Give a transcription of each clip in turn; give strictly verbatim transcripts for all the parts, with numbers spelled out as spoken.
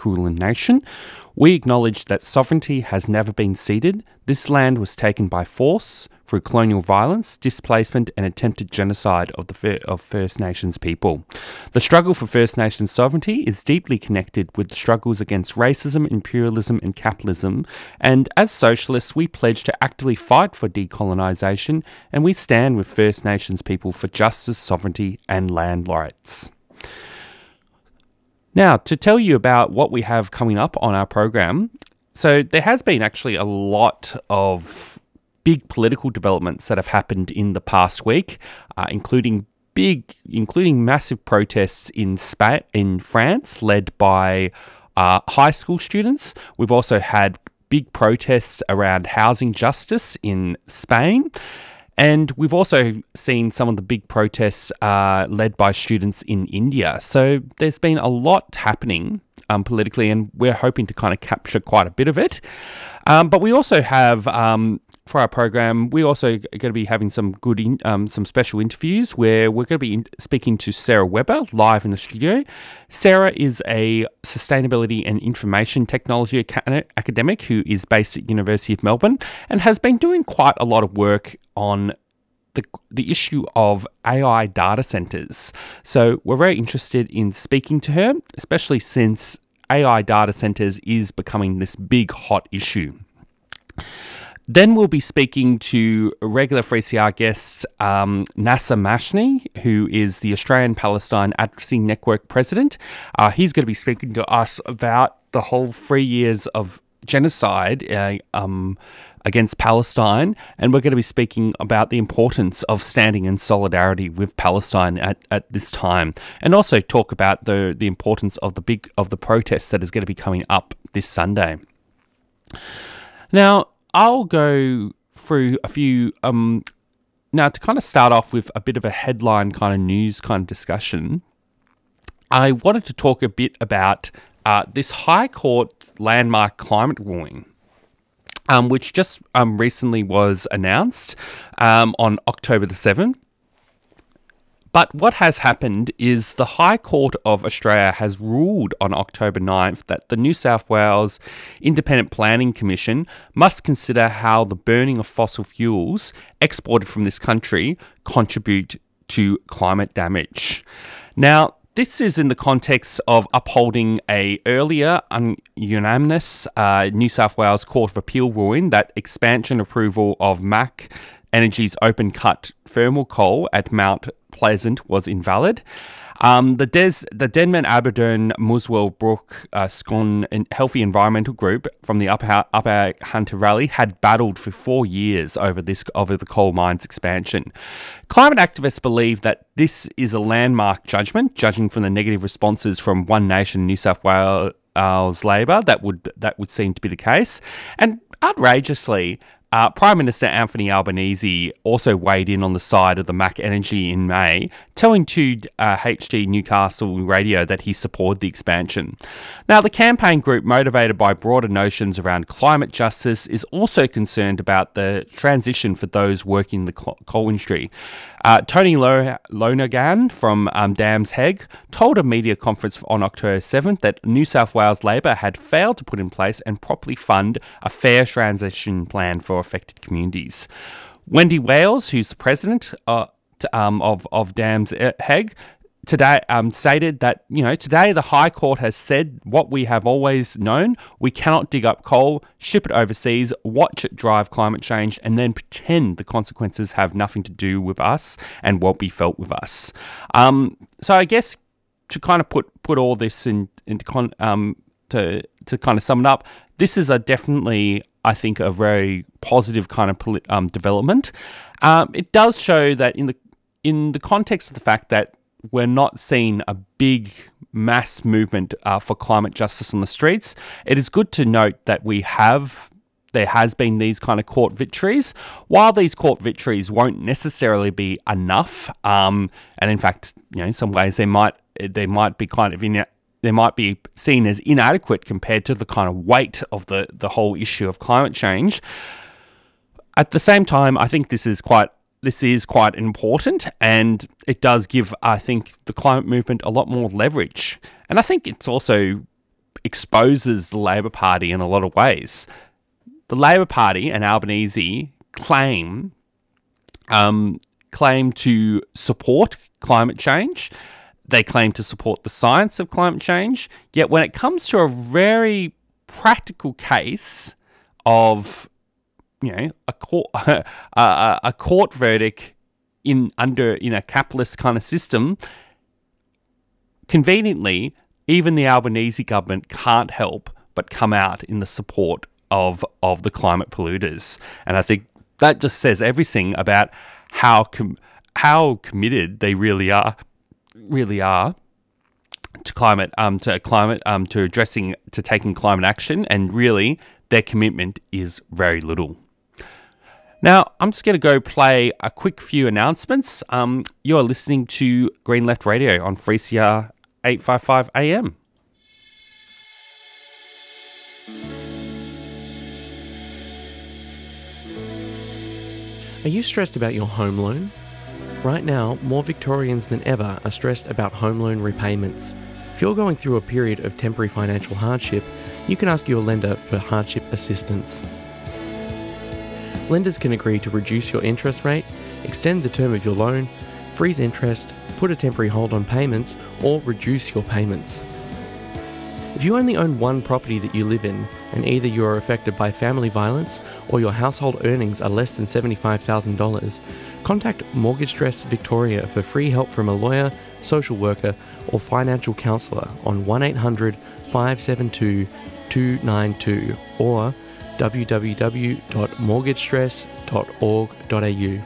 Kulin Nation. We acknowledge that sovereignty has never been ceded. This land was taken by force through colonial violence, displacement and attempted genocide of the of First Nations people. The struggle for First Nations sovereignty is deeply connected with the struggles against racism, imperialism and capitalism, and as socialists we pledge to actively fight for decolonisation, and we stand with First Nations people for justice, sovereignty and land rights. Now, to tell you about what we have coming up on our program, so there has been actually a lot of big political developments that have happened in the past week, uh, including big, including massive protests in Spain, in France, led by uh, high school students. We've also had big protests around housing justice in Spain. And we've also seen some of the big protests uh, led by students in India. So there's been a lot happening um, politically, and we're hoping to kind of capture quite a bit of it. Um, but we also have, um, for our program, we also are going to be having some good, in, um, some special interviews where we're going to be in, speaking to Sarah Weber live in the studio. Sarah is a sustainability and information technology ac- academic who is based at University of Melbourne and has been doing quite a lot of work on the the issue of A I data centers. So we're very interested in speaking to her, especially since A I data centers is becoming this big hot issue. Then we'll be speaking to regular three C R guest um, Nasser Mashni, who is the Australian Palestine Advocacy Network president. Uh, he's going to be speaking to us about the whole three years of genocide uh, um, against Palestine, and we're going to be speaking about the importance of standing in solidarity with Palestine at, at this time, and also talk about the the importance of the big of the protest that is going to be coming up this Sunday. Now, I'll go through a few. Um, now, to kind of start off with a bit of a headline kind of news kind of discussion, I wanted to talk a bit about uh, this High Court landmark climate ruling, um, which just um, recently was announced um, on October the seventh. But what has happened is the High Court of Australia has ruled on October ninth that the New South Wales Independent Planning Commission must consider how the burning of fossil fuels exported from this country contribute to climate damage. Now, this is in the context of upholding a earlier unanimous uh, New South Wales Court of Appeal ruling that expansion approval of M A C Energy's open-cut thermal coal at Mount Pleasant was invalid. Um, the Des, the Denman Aberdeen Muswell Brook uh, Scone Healthy Environmental Group from the Upper, Upper Hunter Valley had battled for four years over this over the coal mine's expansion. Climate activists believe that this is a landmark judgment, judging from the negative responses from One Nation New South Wales Labor. That would that would seem to be the case, and outrageously, Uh, Prime Minister Anthony Albanese also weighed in on the side of the M A C Energy in May, telling to uh, H D Newcastle Radio that he supported the expansion. Now, the campaign group, motivated by broader notions around climate justice, is also concerned about the transition for those working in the coal industry. Uh, Tony Lo- Lonergan from um, Dams Heg told a media conference on October seventh that New South Wales Labor had failed to put in place and properly fund a fair transition plan for affected communities. Wendy Wales, who's the president uh, to, um, of, of Dams Heg, today um, stated that, you know, today the High Court has said what we have always known: we cannot dig up coal, ship it overseas, watch it drive climate change, and then pretend the consequences have nothing to do with us and won't be felt with us. Um, so I guess to kind of put put all this in into con- um to to kind of sum it up, this is a definitely, I think, a very positive kind of polit- um, development. Um, it does show that in the in the context of the fact that we're not seeing a big mass movement uh, for climate justice on the streets, it is good to note that we have, there has been these kind of court victories. While these court victories won't necessarily be enough, um, and in fact, you know, in some ways they might, they might be kind of in, they might be seen as inadequate compared to the kind of weight of the, the whole issue of climate change. At the same time, I think this is quite This is quite important, and it does give, I think, the climate movement a lot more leverage. And I think it's also exposes the Labor Party in a lot of ways. The Labor Party and Albanese claim um, claim to support climate change. They claim to support the science of climate change. Yet when it comes to a very practical case of, you know, a court a, a court verdict in under in a capitalist kind of system, conveniently, even the Albanese government can't help but come out in the support of of the climate polluters. And I think that just says everything about how com- how committed they really are, really are to climate, um, to climate, um, to addressing, to taking climate action, and really their commitment is very little. Now, I'm just going to go play a quick few announcements. Um, you're listening to Green Left Radio on three C R eight fifty-five A M. Are you stressed about your home loan? Right now, more Victorians than ever are stressed about home loan repayments. If you're going through a period of temporary financial hardship, you can ask your lender for hardship assistance. Lenders can agree to reduce your interest rate, extend the term of your loan, freeze interest, put a temporary hold on payments, or reduce your payments. If you only own one property that you live in, and either you are affected by family violence or your household earnings are less than seventy-five thousand dollars, contact Mortgage Stress Victoria for free help from a lawyer, social worker, or financial counsellor on one eight hundred, five seven two, two nine two or w w w dot mortgage stress dot org dot a u.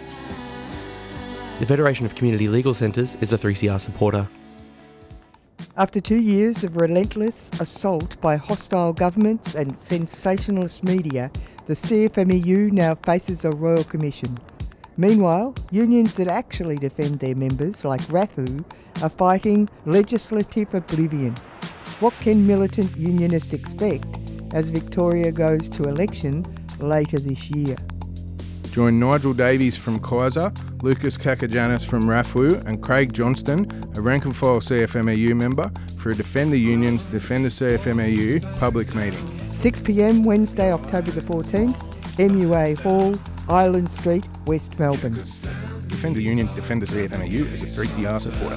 The Federation of Community Legal Centres is a three C R supporter. After two years of relentless assault by hostile governments and sensationalist media, the C F M E U now faces a royal commission. Meanwhile, unions that actually defend their members, like R A F U, are fighting legislative oblivion. What can militant unionists expect as Victoria goes to election later this year? Join Nigel Davies from Kaiser, Lucas Kakajanis from R A F U and Craig Johnston, a rank and file C F M E U member, for a Defend the Unions, Defend the C F M E U public meeting. six p m Wednesday, October the fourteenth, M U A Hall, Island Street, West Melbourne. Defend the Unions, Defend the C F M E U is a three C R supporter.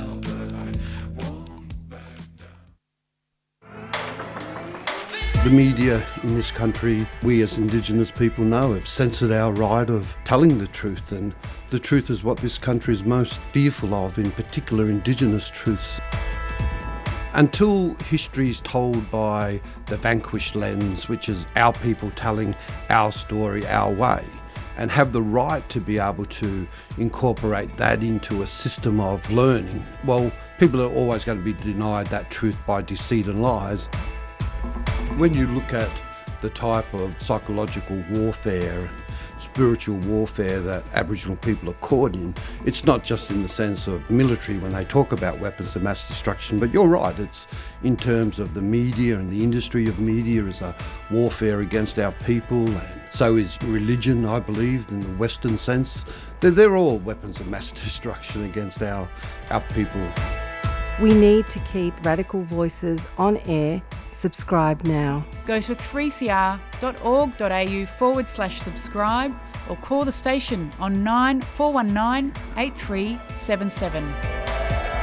The media in this country, we as Indigenous people know, have censored our right of telling the truth, and the truth is what this country is most fearful of, in particular Indigenous truths. Until history is told by the vanquished lens, which is our people telling our story our way, and have the right to be able to incorporate that into a system of learning, well, people are always going to be denied that truth by deceit and lies. When you look at the type of psychological warfare and spiritual warfare that Aboriginal people are caught in, it's not just in the sense of military when they talk about weapons of mass destruction, but you're right, it's in terms of the media and the industry of media as a warfare against our people, and so is religion, I believe, in the Western sense. They're, they're all weapons of mass destruction against our, our people. We need to keep radical voices on air. Subscribe now. Go to three c r dot org dot a u forward slash subscribe or call the station on nine four one nine eight three seven seven.